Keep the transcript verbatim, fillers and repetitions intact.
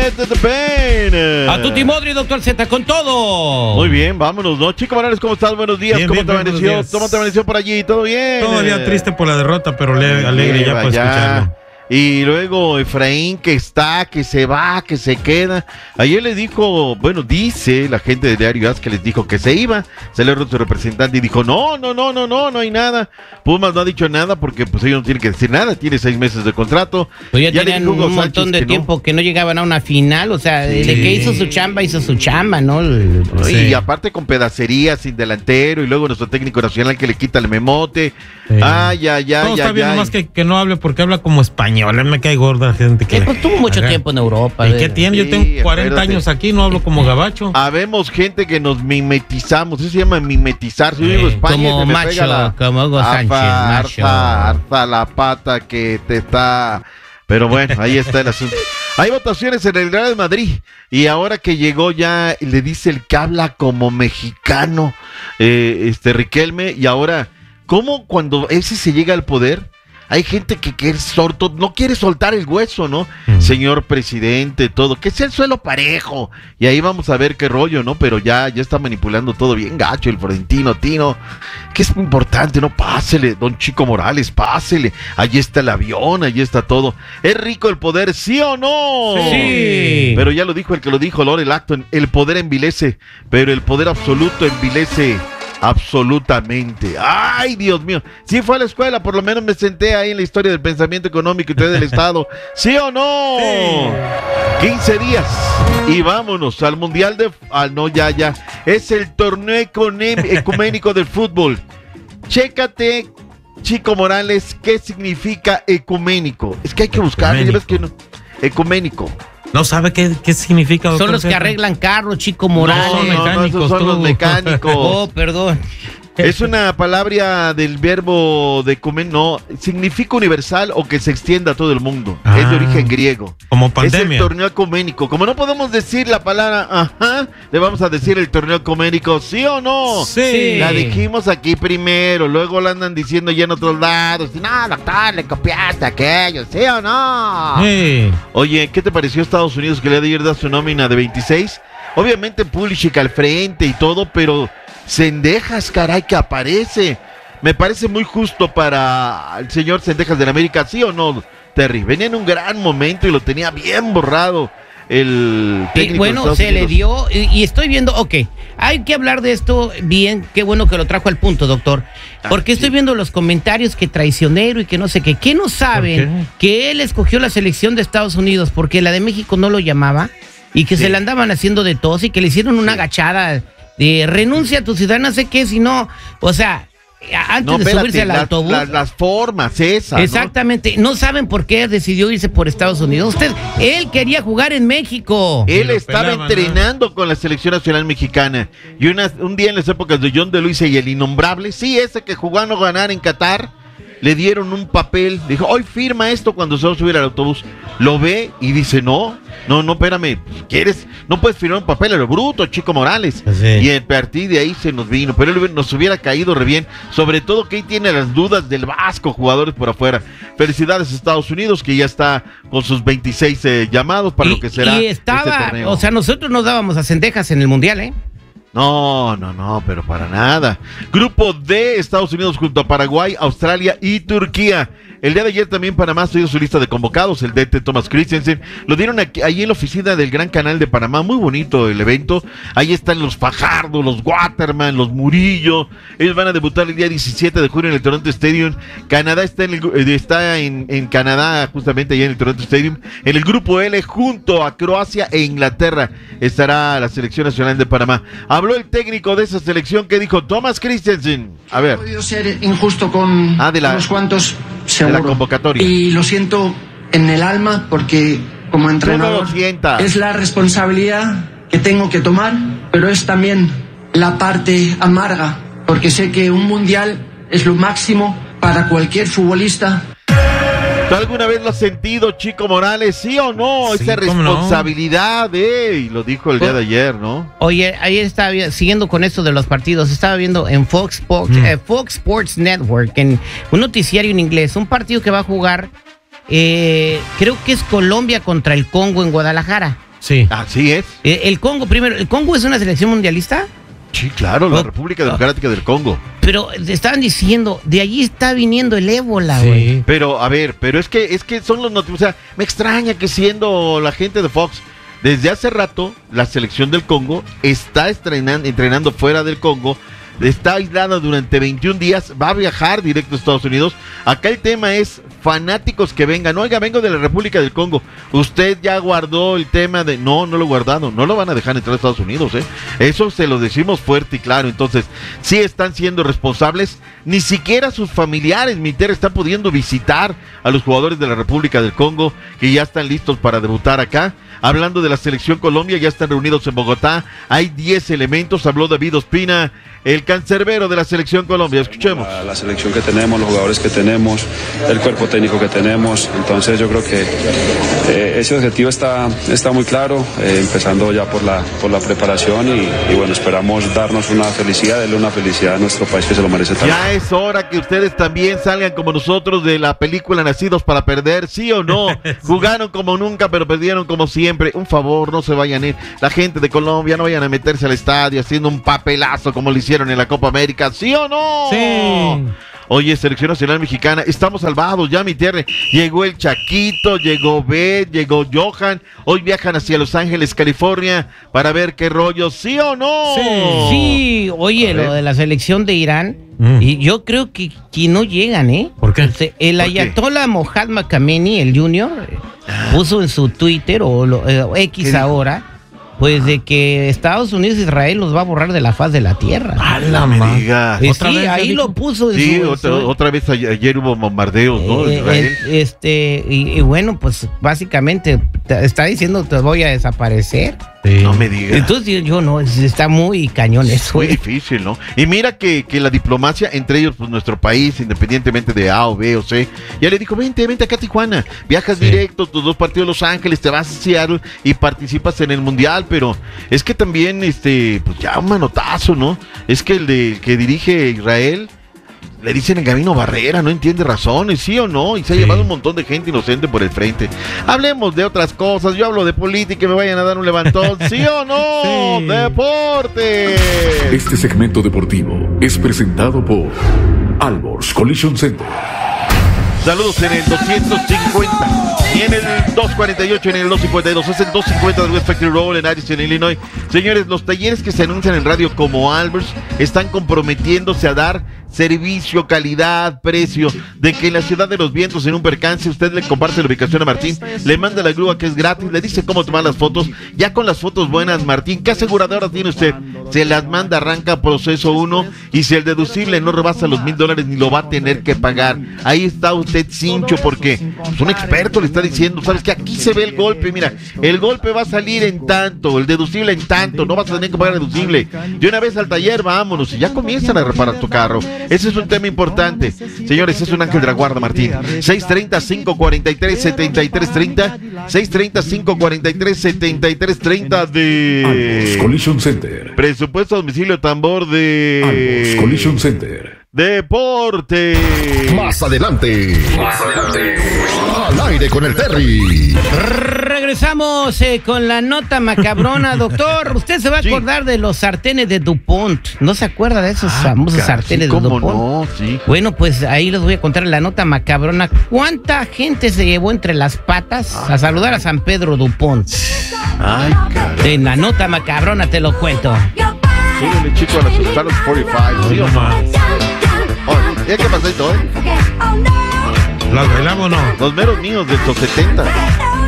Get the Pain. A tutti modri, doctor Z, con todo. Muy bien, vámonos, ¿no? Chico Morales, ¿cómo estás? Buenos días. Bien, ¿Cómo bien, te bien, amaneció? ¿Cómo te amaneció por allí? ¿Todo bien? Todavía triste por la derrota, pero le, alegre ya para escucharlo. Y luego Efraín, que está, que se va, que se queda. Ayer le dijo, bueno, dice la gente de Diario As que les dijo que se iba. Salió su representante y dijo, no, no, no, no, no, no hay nada. Pumas no ha dicho nada porque pues ellos no tienen que decir nada. Tiene seis meses de contrato. Pues ya, ya tenían un Sánchez montón de que tiempo no. que no llegaban a una final. O sea, sí. De que hizo su chamba, hizo su chamba, ¿no? Sí. Y aparte con pedacería, sin delantero. Y luego nuestro técnico nacional que le quita el memote. Sí. Ay, ay, ay, Todo ay, está bien, ay. nomás que, que no hable porque habla como español. Me cae gorda la gente que... Eh, pues tuvo mucho Ajá. tiempo en Europa. ¿Y qué tiene? Yo Sí, tengo cuarenta acuérdate. años aquí, no hablo como gabacho. Habemos gente que nos mimetizamos. Eso se llama mimetizar. Si yo Sí. digo España, Como se me macho, pega la... como Hugo Sánchez, Arza, macho. arza, arza la pata que te está... Pero bueno, ahí está el asunto. Hay votaciones en el Real Madrid y ahora que llegó ya le dice el que habla como mexicano, eh, este Riquelme, y ahora, ¿cómo cuando ese se llega al poder? Hay gente que quiere sorto, no quiere soltar el hueso, ¿no? Mm. Señor presidente, todo, que sea el suelo parejo. Y ahí vamos a ver qué rollo, ¿no? Pero ya, ya está manipulando todo bien gacho el Florentino, Tino. Que es muy importante, ¿no? Pásele, don Chico Morales, pásele. Allí está el avión, allí está todo. ¿Es rico el poder, sí o no? Sí. Pero ya lo dijo el que lo dijo, Lorel Acton, el poder envilece, pero el poder absoluto envilece absolutamente. Ay, Dios mío. Si fue a la escuela, por lo menos me senté ahí en la historia del pensamiento económico y del Estado. ¿Sí o no? Sí. quince días y vámonos al Mundial de... Ah, no, ya, ya. Es el torneo ecuménico del fútbol. Chécate, Chico Morales, ¿qué significa ecuménico? Es que hay que buscar. Ya ves que no. Ecuménico. ¿No sabe qué, qué significa? Son los que Zeta? arreglan carros, Chico Morales. No, no, no, esos son los mecánicos. Oh, perdón. Es una palabra del verbo de comer, no, significa universal o que se extienda a todo el mundo. Ah, es de origen griego. Como pandemia. Es el torneo ecuménico. Como no podemos decir la palabra ajá, le vamos a decir el torneo ecuménico, ¿sí o no? Sí. La dijimos aquí primero, luego la andan diciendo ya en otros lados. No, doctor, le copiaste a aquello, ¿sí o no? Sí. Oye, ¿qué te pareció Estados Unidos que le de ayer da su nómina de veintiséis? Obviamente Pulisic al frente y todo, pero Cendejas, caray, que aparece. Me parece muy justo para el señor Cendejas del América, ¿sí o no, Terry? Venía en un gran momento y lo tenía bien borrado el técnico. Y bueno, se le dio, y, y estoy viendo, ok, hay que hablar de esto bien, qué bueno que lo trajo al punto, doctor, porque estoy viendo los comentarios que traicionero y que no sé qué, ¿qué no saben que él escogió la selección de Estados Unidos porque la de México no lo llamaba y que sí. se la andaban haciendo de tos y que le hicieron una sí. agachada de renuncia a tu ciudad, no sé qué, si no, o sea, antes no, de espérate, subirse al las, autobús. Las, las formas esas. Exactamente, ¿no? ¿no saben por qué decidió irse por Estados Unidos? Usted, él quería jugar en México. Él estaba pelaban, entrenando ¿no? con la selección nacional mexicana. Y una, un día en las épocas de John de Luisa y el innombrable, sí, ese que jugó a no ganar en Qatar, le dieron un papel, dijo, hoy firma esto cuando se va a subir al autobús. Lo ve y dice, no, no, no, espérame, ¿quieres? No puedes firmar un papel a lo bruto, Chico Morales. Sí. Y a partir de ahí se nos vino, pero él nos hubiera caído re bien, sobre todo que ahí tiene las dudas del Vasco, jugadores por afuera. Felicidades a Estados Unidos, que ya está con sus veintiséis eh, llamados para y, lo que será y estaba, este torneo. O sea, nosotros nos dábamos a Cendejas en el Mundial, ¿eh? No, no, no, pero para nada. Grupo D, Estados Unidos junto a Paraguay, Australia y Turquía. El día de ayer también Panamá dio su lista de convocados, el D T Thomas Christensen. Lo dieron aquí, ahí en la oficina del Gran Canal de Panamá, muy bonito el evento. Ahí están los Fajardo, los Waterman, los Murillo. Ellos van a debutar el día diecisiete de junio en el Toronto Stadium. Canadá está en, el, está en, en Canadá, justamente allá en el Toronto Stadium. En el grupo L, junto a Croacia e Inglaterra, estará la selección nacional de Panamá. Habló el técnico de esa selección que dijo Thomas Christensen. A ver. He podido ser injusto con ah, de la, unos cuantos, seguro. De la convocatoria. Y lo siento en el alma porque como entrenador no es la responsabilidad que tengo que tomar, pero es también la parte amarga porque sé que un mundial es lo máximo para cualquier futbolista. ¿Tú alguna vez lo has sentido, Chico Morales? ¿Sí o no? Sí, esa responsabilidad, no? eh, y lo dijo el día de ayer, ¿no? Oye, ayer estaba viendo, siguiendo con esto de los partidos, estaba viendo en Fox Sports, mm. eh, Fox Sports Network, en un noticiario en inglés, un partido que va a jugar, eh, creo que es Colombia contra el Congo en Guadalajara. Sí. Así es. Eh, El Congo, primero, ¿el Congo es una selección mundialista? Sí, claro, la Oh, República oh. Democrática del Congo. Pero te estaban diciendo, de allí está viniendo el ébola, güey. Sí. Pero, a ver, pero es que, es que son los noticias. O sea, me extraña que siendo la gente de Fox, desde hace rato, la selección del Congo está estrenan- entrenando fuera del Congo, está aislada durante veintiún días, va a viajar directo a Estados Unidos. Acá el tema es fanáticos que vengan. Oiga, vengo de la República del Congo. Usted ya guardó el tema de... No, no lo he guardado. No lo van a dejar entrar a Estados Unidos, ¿eh? Eso se lo decimos fuerte y claro. Entonces, sí están siendo responsables. Ni siquiera sus familiares, Miter, están pudiendo visitar a los jugadores de la República del Congo que ya están listos para debutar acá. Hablando de la selección Colombia, ya están reunidos en Bogotá. Hay diez elementos. Habló David Ospina, el cancerbero de la selección Colombia. Escuchemos. La, la selección que tenemos, los jugadores que tenemos, el cuerpo técnico que tenemos. Entonces yo creo que eh, ese objetivo está, está muy claro, eh, empezando ya por la, por la preparación y, y bueno, esperamos darnos una felicidad, darle una felicidad a nuestro país que se lo merece también. Ya es hora que ustedes también salgan como nosotros de la película Nacidos para Perder, ¿sí o no? Jugaron como nunca, pero perdieron como siempre. Un favor, no se vayan a ir. La gente de Colombia no vayan a meterse al estadio haciendo un papelazo como lo hicieron en la Copa América, ¿sí o no? Sí. Oye, Selección Nacional Mexicana, estamos salvados ya, mi tierra. Llegó el Chaquito, llegó Bet, llegó Johan. Hoy viajan hacia Los Ángeles, California, para ver qué rollo, ¿sí o no? Sí. Sí, oye, A ver. lo de la selección de Irán, Mm. y yo creo que, que no llegan, ¿eh? ¿Por qué? O sea, el ¿Por qué? Ayatollah Mohammad Khamenei, el Junior, eh, puso en su Twitter, o lo, eh, X ¿Qué ahora, pues de que Estados Unidos e Israel los va a borrar de la faz de la tierra. A la No me ma- digas. Eh, ¿Otra sí, vez ya ahí dijo? lo puso en Sí, su... otra, su- otra vez ayer, ayer hubo bombardeos, ¿no? Eh, Israel. eh, este, y, y bueno, pues básicamente te está diciendo te voy a desaparecer. Sí. No me digas. Entonces yo no, es- está muy cañón eso. Muy eh. difícil, ¿no? Y mira que, que la diplomacia, entre ellos, pues nuestro país, independientemente de A o B o C, ya le dijo, vente, vente acá a Tijuana, viajas Sí. directo, tus dos partidos de Los Ángeles, te vas a Seattle y participas en el Mundial, pero es que también, este, pues ya un manotazo, ¿no? Es que el de, que dirige Israel, le dicen en Gabino Barrera, no entiende razones, ¿sí o no? Y se ha Sí. llevado un montón de gente inocente por el frente. Hablemos de otras cosas, yo hablo de política y me vayan a dar un levantón, ¿sí o no? Sí. ¡Deporte! Este segmento deportivo es presentado por Alborz Collision Center. Saludos en el doscientos cincuenta y en el doscientos cuarenta y ocho, en el doscientos cincuenta y dos. Es el doscientos cincuenta del West Factory Road en Addison, Illinois. Señores, los talleres que se anuncian en radio como Alberts están comprometiéndose a dar servicio, calidad, precio, de que en la Ciudad de los Vientos, en un percance, usted le comparte la ubicación a Martín, le manda la grúa que es gratis, le dice cómo tomar las fotos, ya con las fotos buenas, Martín, ¿qué aseguradora tiene usted? Se las manda, arranca proceso uno, y si el deducible no rebasa los mil dólares, ni lo va a tener que pagar. Ahí está usted cincho, porque pues, un experto le está diciendo, sabes que aquí se ve el golpe, mira, el golpe va a salir en tanto, el deducible en tanto, no vas a tener que pagar el deducible. De una vez al taller, vámonos, y ya comienzan a reparar tu carro. Ese es un tema importante. Señores, es un ángel de la guarda, Martín. seis treinta, cinco cuarenta y tres, setenta y tres treinta. seis treinta, cinco cuarenta y tres, setenta y tres treinta Alborz de... Collision Center. Presupuesto a domicilio tambor de... Alborz Collision Center. Deporte. Más adelante. Más adelante. Al aire con el Terry. Regresamos eh, con la nota macabrona, doctor. Usted se va a Sí. acordar de los sartenes de DuPont. ¿No se acuerda de esos Ah, famosos casi, sartenes de ¿cómo DuPont? no? Sí. Bueno, pues ahí les voy a contar la nota macabrona. ¿Cuánta gente se llevó entre las patas a saludar a San Pedro DuPont? Ay, caray. En la nota macabrona te lo cuento. Súbele, chico, a las Sultanos cuarenta y cinco, ¿sí o no? Oye, ¿ya qué pasó esto, eh? ¿Las bailamos o no? Los meros míos de los setenta.